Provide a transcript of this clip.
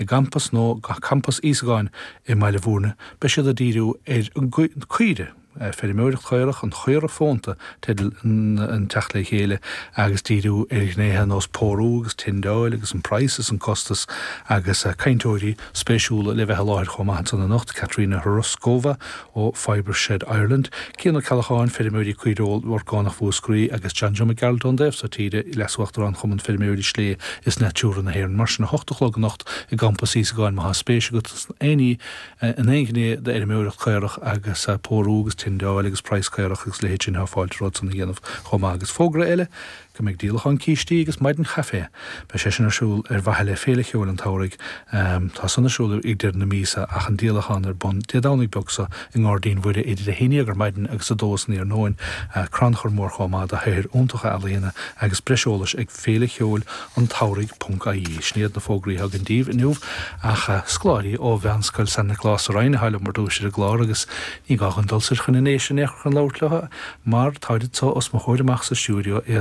I gampas nó campus Ísagáin I Maile Bhúrna, be siad a díú an cuide. Fer méireach choirech an choir fónta tedal an teach le chéile agus díú gnéthe nás póú agus tindáil agus an prices an costas agus caiintóirí spéisiúla le bheith láir chomá san na nocht Katrina Horoskova ó Fibershed Ireland. Cíanna callacháin fer méirí cuidóil warcánach fúscrí agus John McGaldon déh sa tíide I lesachtar an chuman fer méirí slé is netúra na héir mar na 8 nacht I gampas Ísagáin má spéisi go éí an éigné de méireach choirech agus póú agus tindáil agus preiscéireach agus léhéin ha fáilt rud san dhéanamh chomá agus fógra eile go méid díalach an cíistí agus maid an chafé. Be sé sin arsúil bhaile le féle cheúil an táraigh tá san arsúil ag deir na mísa ach an díalachan bon déadánig bogsa I ngardín bhuiide idir a héine gur maidin agus a dósan ar nóin cranchar mór chomá a héir úntacha aléana agus breisiolalas ag féle cheúil an táraigh.ie sníad na fógraí ag an díomh inniuh ach scláirí ó bheanscail san na glás a reine heile mar dúisir a glár agus ní gachan dul sir chun inéis sin éach an láirtlethe mar táidir tá os mo chuideach sa stúdio